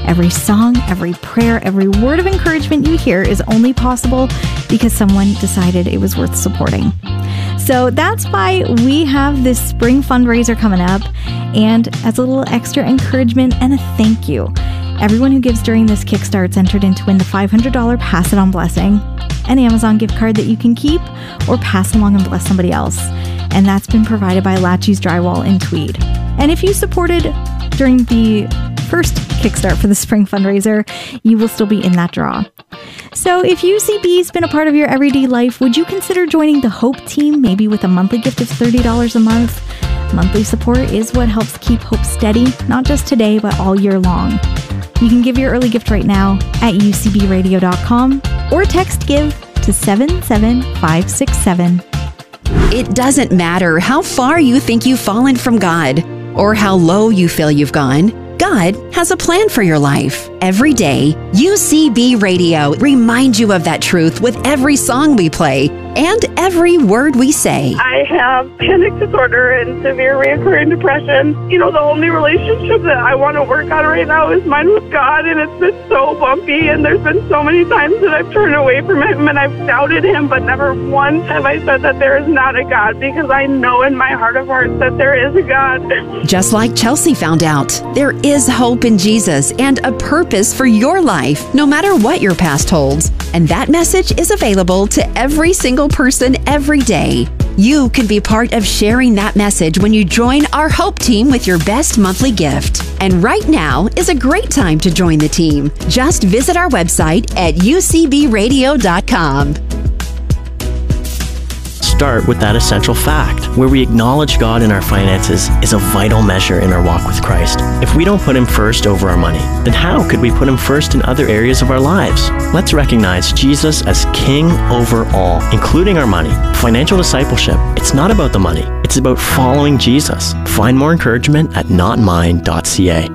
Every song, every prayer, every word of encouragement you hear is only possible because someone decided it was worth supporting. So that's why we have this spring fundraiser coming up. And as a little extra encouragement and a thank you, everyone who gives during this Kickstart's entered in to win the $500 Pass It On blessing, an Amazon gift card that you can keep or pass along and bless somebody else. And that's been provided by Latchy's Drywall in Tweed. And if you supported during the first Kickstart for the spring fundraiser, you will still be in that draw. So if UCB's been a part of your everyday life, would you consider joining the Hope Team, maybe with a monthly gift of $30 a month? Monthly support is what helps keep Hope steady, not just today, but all year long. You can give your early gift right now at ucbradio.com or text GIVE to 77567. It doesn't matter how far you think you've fallen from God or how low you feel you've gone. God has a plan for your life. Every day, UCB Radio reminds you of that truth with every song we play and every word we say. I have panic disorder and severe reoccurring depression. The only relationship that I want to work on right now is mine with God, and it's been so bumpy, and there's been so many times that I've turned away from Him, and I've doubted Him, but never once have I said that there is not a God, because I know in my heart of hearts that there is a God. Just like Chelsea found out, there is hope in Jesus and a purpose for your life, no matter what your past holds. And that message is available to every single person every day. You can be part of sharing that message when you join our Hope Team with your best monthly gift. And right now is a great time to join the team. Just visit our website at ucbradio.com. Start with that essential fact. Where we acknowledge God in our finances is a vital measure in our walk with Christ. If we don't put Him first over our money, then how could we put Him first in other areas of our lives? Let's recognize Jesus as King over all, including our money. Financial discipleship, it's not about the money. It's about following Jesus. Find more encouragement at notmine.ca.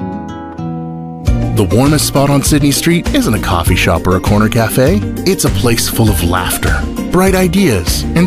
The warmest spot on Sydney Street isn't a coffee shop or a corner cafe. It's a place full of laughter, bright ideas, and